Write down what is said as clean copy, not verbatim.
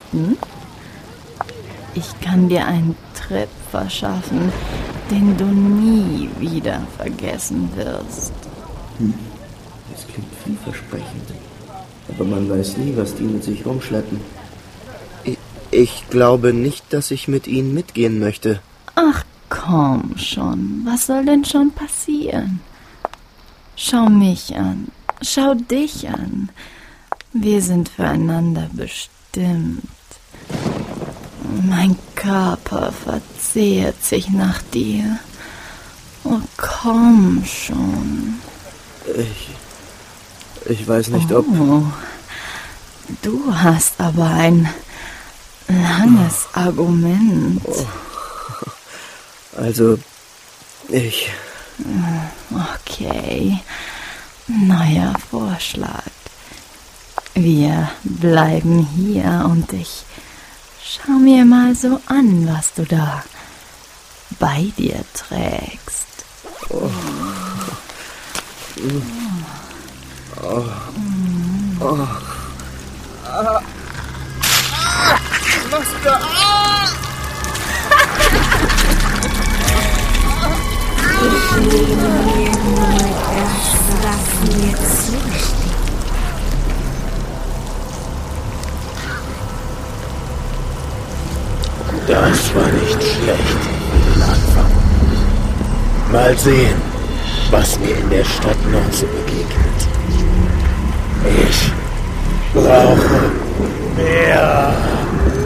Hm? Ich kann dir einen Trip verschaffen, den du nie wieder vergessen wirst. Das klingt vielversprechend. Aber man weiß nie, was die mit sich rumschleppen. Ich glaube nicht, dass ich mit ihnen mitgehen möchte. Ach komm schon, was soll denn schon passieren? Schau mich an, schau dich an. Wir sind füreinander bestimmt. Mein Körper verzehrt sich nach dir. Oh, komm schon. Ich weiß nicht, ob... Du hast aber ein langes Argument. Also, ich... Okay, neuer Vorschlag. Wir bleiben hier und ich schau mir mal so an, was du da bei dir trägst. Was mir zusteht. Das war nicht schlecht für den Anfang. Mal sehen, was mir in der Stadt noch so begegnet. Ich brauche mehr.